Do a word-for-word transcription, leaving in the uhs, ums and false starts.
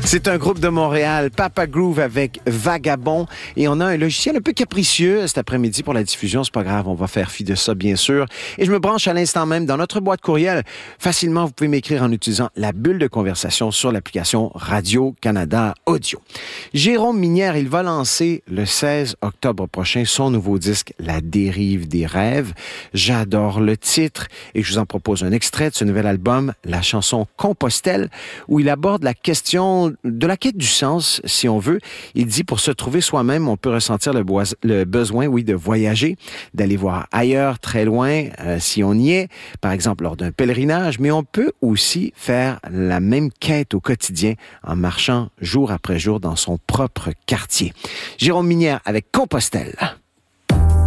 C'est un groupe de Montréal, Papa Groove avec Vagabond. Et on a un logiciel un peu capricieux cet après-midi pour la diffusion. C'est pas grave, on va faire fi de ça, bien sûr. Et je me branche à l'instant même dans notre boîte courriel. Facilement, vous pouvez m'écrire en utilisant la bulle de conversation sur l'application Radio-Canada Audio. Jérôme Minière, il va lancer le seize octobre prochain son nouveau disque La dérive des rêves. J'adore le titre et je vous en propose un extrait de ce nouvel album, la chanson Compostelle, où il aborde la question de la quête du sens, si on veut. Il dit, pour se trouver soi-même, on peut ressentir le, bois- le besoin, oui, de voyager, d'aller voir ailleurs, très loin, euh, si on y est, par exemple lors d'un pèlerinage, mais on peut aussi faire la même quête au quotidien en marchant jour après jour dans son propre quartier. Jérôme Minière avec Compostelle.